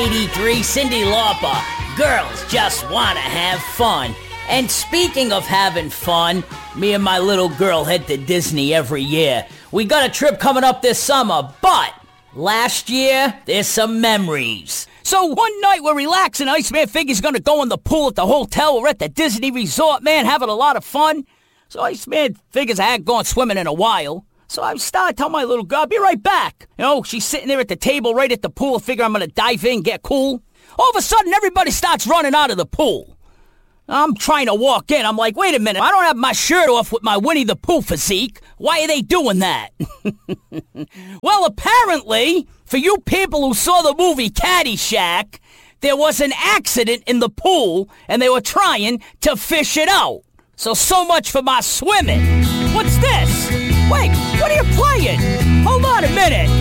83 Cyndi Lauper. Girls just want to have fun. And speaking of having fun, me and my little girl head to Disney every year. We got a trip coming up this summer, but last year, there's some memories. So one night we're relaxing, Iceman figures he's gonna go in the pool at the hotel. We're at the Disney Resort, man, having a lot of fun. So Iceman figures I hadn't gone swimming in a while. So I tell my little girl, I'll be right back. You know, she's sitting there at the table right at the pool. I figure I'm gonna dive in, get cool. All of a sudden, everybody starts running out of the pool. I'm trying to walk in. I'm like, wait a minute. I don't have my shirt off with my Winnie the Pooh physique. Why are they doing that? Well, apparently, for you people who saw the movie Caddyshack, there was an accident in the pool, and they were trying to fish it out. So much for my swimming. What's this? Wait, what are you playing? Hold on a minute.